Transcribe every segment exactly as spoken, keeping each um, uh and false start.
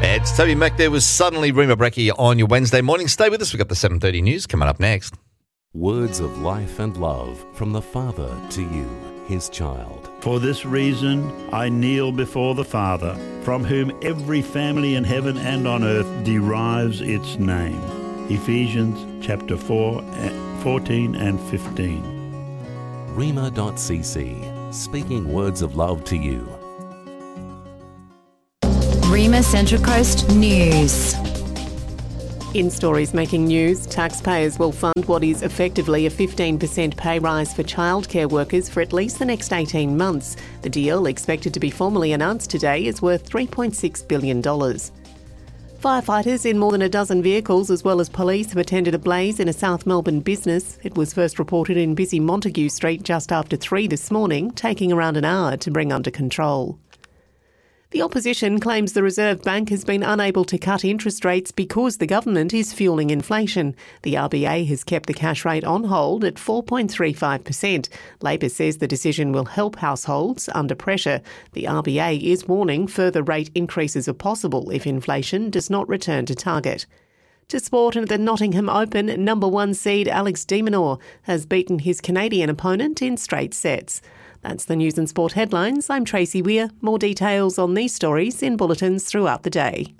It's Toby Mac there with Suddenly Rima Brecky on your Wednesday morning. Stay with us. We've got the seven thirty news coming up next. Words of life and love from the Father to you, his child. For this reason I kneel before the Father, from whom every family in heaven and on earth derives its name. Ephesians chapter four, fourteen and fifteen. Rima dot c c, speaking words of love to you. Rima Central Coast News. In stories making news, taxpayers will fund what is effectively a fifteen percent pay rise for childcare workers for at least the next eighteen months. The deal, expected to be formally announced today, is worth three point six billion dollars. Firefighters in more than a dozen vehicles, as well as police, have attended a blaze in a South Melbourne business. It was first reported in busy Montague Street just after three this morning, taking around an hour to bring under control. The opposition claims the Reserve Bank has been unable to cut interest rates because the government is fueling inflation. The R B A has kept the cash rate on hold at four point three five percent. Labor says the decision will help households under pressure. The R B A is warning further rate increases are possible if inflation does not return to target. To sport, and at the Nottingham Open, number one seed Alex de Minaur has beaten his Canadian opponent in straight sets. That's the news and sport headlines. I'm Tracy Weir. More details on these stories in bulletins throughout the day.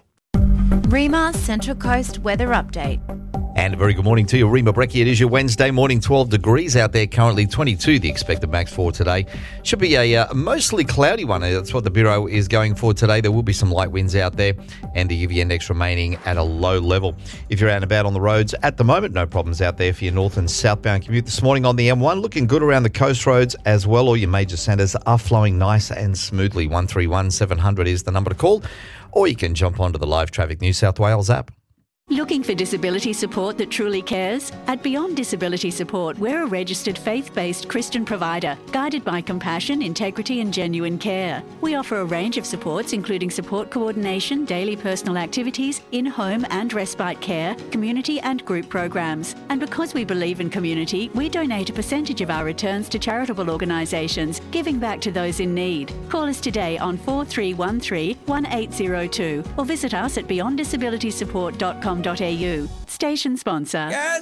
Rima Central Coast Weather Update. And a very good morning to you, Rima Brecky. It is your Wednesday morning, twelve degrees out there, currently twenty-two the expected max for today. Should be a uh, mostly cloudy one. That's what the Bureau is going for today. There will be some light winds out there and the U V index remaining at a low level. If you're out and about on the roads at the moment, no problems out there for your north and southbound commute this morning on the M one. Looking good around the coast roads as well. All your major centres are flowing nice and smoothly. one three one seven hundred is the number to call, or you can jump onto the Live Traffic New South Wales app. Looking for disability support that truly cares? At Beyond Disability Support, we're a registered faith-based Christian provider, guided by compassion, integrity and genuine care. We offer a range of supports, including support coordination, daily personal activities, in-home and respite care, community and group programs. And because we believe in community, we donate a percentage of our returns to charitable organisations, giving back to those in need. Call us today on four three one three, one eight zero two or visit us at beyond disability support dot com. .au. Station sponsor. Yes.